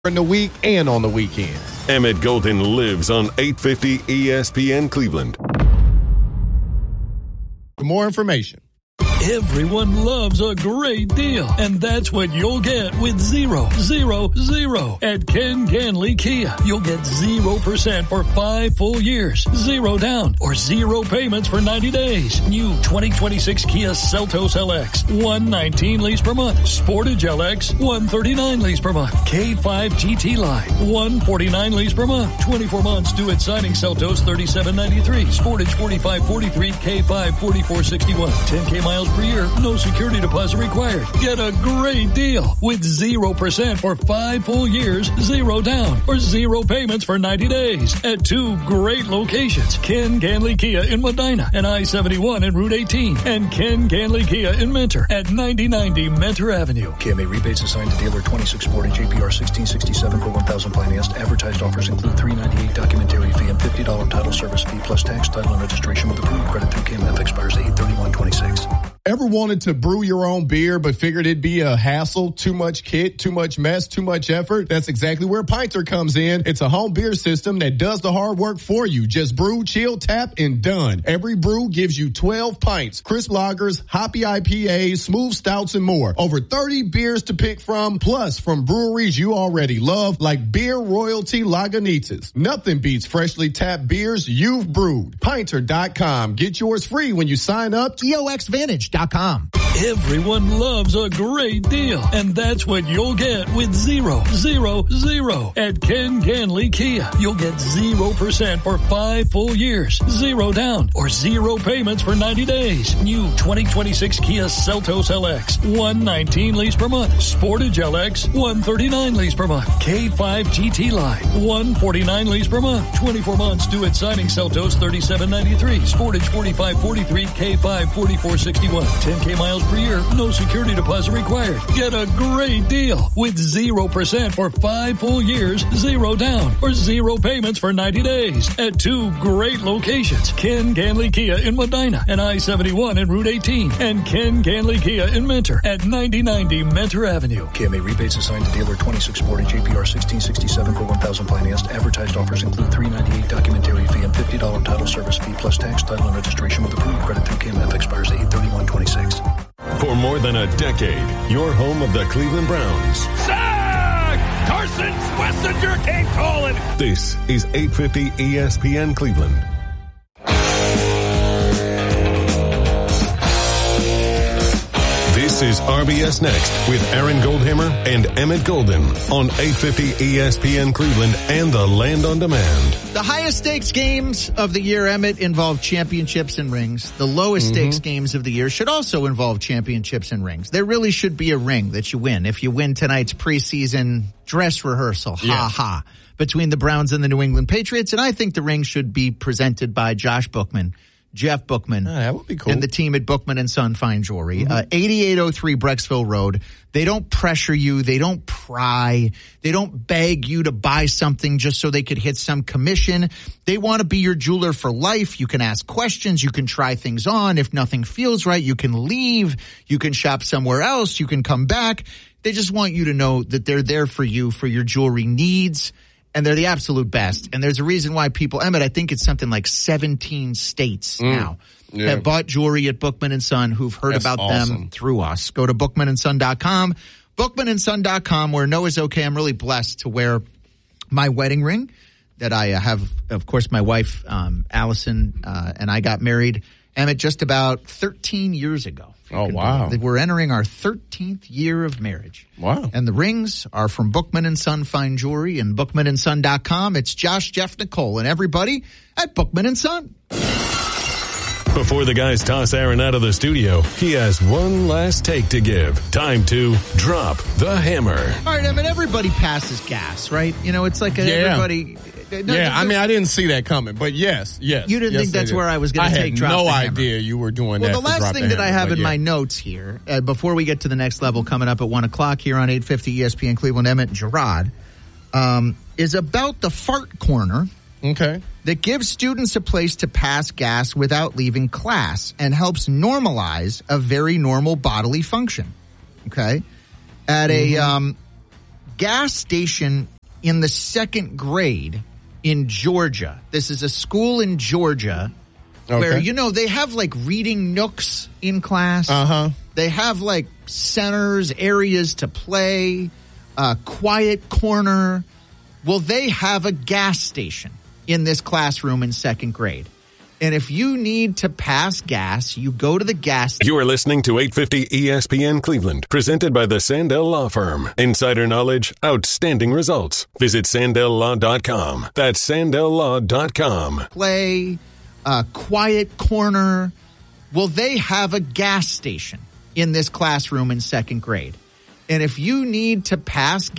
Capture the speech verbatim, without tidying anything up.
in the week and on the weekend. Emmett Golden lives on eight fifty E S P N Cleveland. For more information. Everyone loves a great deal, and that's what you'll get with zero, zero, zero at Ken Ganley Kia. You'll get zero percent for five full years, zero down, or zero payments for ninety days. New twenty twenty-six Kia Seltos L X, one nineteen lease per month. Sportage L X, one thirty-nine lease per month. K five G T Line, one forty-nine lease per month. twenty-four months due at signing. Seltos thirty-seven ninety-three. Sportage forty-five forty-three. K five forty-four sixty-one. ten K miles per year. No security deposit required. Get a great deal with zero percent for five full years, zero down, or zero payments for ninety days at two great locations. Ken Ganley Kia in Medina and I seventy-one and Route eighteen, and Ken Ganley Kia in Mentor at ninety ninety Mentor Avenue. K M A rebates assigned to dealer twenty-six forty, J P R sixteen sixty-seven per one thousand financed. Advertised offers include three ninety-eight documentary fee and fifty dollars title service fee plus tax, title, and registration with approved credit through K M F. Expires eight thirty-one twenty-six. Ever wanted to brew your own beer but figured it'd be a hassle, too much kit, too much mess, too much effort? That's exactly where Pinter comes in. It's a home beer system that does the hard work for you. Just brew, chill, tap, and done. Every brew gives you twelve pints, crisp lagers, hoppy I P As, smooth stouts, and more. Over thirty beers to pick from, plus from breweries you already love, like Beer Royalty Lagunitas. Nothing beats freshly tapped beers you've brewed. Pinter dot com. Get yours free when you sign up. E O X Vantage dot com. Everyone loves a great deal, and that's what you'll get with zero, zero, zero at Ken Ganley Kia. You'll get zero percent for five full years, zero down, or zero payments for ninety days. New twenty twenty-six Kia Seltos L X, one nineteen lease per month. Sportage L X, one thirty-nine lease per month. K five G T Line, one forty-nine lease per month. twenty-four months due at signing. Seltos thirty-seven ninety-three. Sportage forty-five forty-three. K five forty-four sixty-one. ten K miles per year, no security deposit required. Get a great deal with zero percent for five full years, zero down, or zero payments for ninety days at two great locations. Ken Ganley Kia in Medina and I seventy-one and Route eighteen, and Ken Ganley Kia in Mentor at ninety ninety Mentor Avenue. K M A rebates assigned to dealer twenty-six forty, J P R sixteen sixty-seven per one thousand financed. Advertised offers include three ninety-eight documentary fee and fifty dollars title service fee plus tax, title, and registration with approved credit through K M F. Expires eight thirty-one twenty-six. For more than a decade, your home of the Cleveland Browns. Sack! Carson Schlesinger came calling. This is eight fifty E S P N Cleveland. This is R B S Next with Aaron Goldhammer and Emmett Golden on eight fifty E S P N Cleveland and the Land on Demand. The highest stakes games of the year, Emmett, involve championships and rings. The lowest mm-hmm. stakes games of the year should also involve championships and rings. There really should be a ring that you win. If you win tonight's preseason dress rehearsal, ha yeah. ha, between the Browns and the New England Patriots. And I think the ring should be presented by Josh Bookman. Jeff Bookman. Oh, that would be cool. And the team at Bookman and Son Fine Jewelry. Mm-hmm. Uh, eighty-eight oh three Brecksville Road. They don't pressure you. They don't pry. They don't beg you to buy something just so they could hit some commission. They want to be your jeweler for life. You can ask questions. You can try things on. If nothing feels right, you can leave. You can shop somewhere else. You can come back. They just want you to know that they're there for you for your jewelry needs. And they're the absolute best. And there's a reason why people, Emmett, I think it's something like seventeen states mm, now yeah. have bought jewelry at Bookman and Son who've heard That's about awesome. them through us. Go to bookman and son dot com. bookman and son dot com, where Noah's okay. I'm really blessed to wear my wedding ring that I have. Of course, my wife, um, Allison, uh, and I got married, Emmett, just about thirteen years ago. Oh, wow. We're entering our thirteenth year of marriage. Wow. And the rings are from Bookman and Son Fine Jewelry and bookman and son dot com. It's Josh, Jeff, Nicole, and everybody at Bookman and Son. Before the guys toss Aaron out of the studio, he has one last take to give. Time to drop the hammer. All right, I mean, everybody passes gas, right? You know, it's like a, yeah. everybody... No, yeah, I mean, I didn't see that coming, but yes, yes. You didn't yes, think that's where I was going to take drop I had no the idea hammer. you were doing well, that. Well, the last thing that hammer, I have in yeah. my notes here, uh, before we get to the next level coming up at one o'clock here on eight fifty E S P N Cleveland, Emmett and Gerard, um, is about the fart corner. Okay. That gives students a place to pass gas without leaving class and helps normalize a very normal bodily function. Okay. At mm-hmm. a um, gas station in the second grade in Georgia. This is a school in Georgia okay. where, you know, they have like reading nooks in class. Uh-huh. They have like centers, areas to play, a quiet corner. Well, they have a gas station in this classroom in second grade. And if you need to pass gas, you go to the gas station. You are listening to eight fifty E S P N Cleveland, presented by the Sandell Law Firm. Insider knowledge, outstanding results. Visit sandell law dot com. That's sandell law dot com. Play, a quiet corner. Well, they have a gas station in this classroom in second grade. And if you need to pass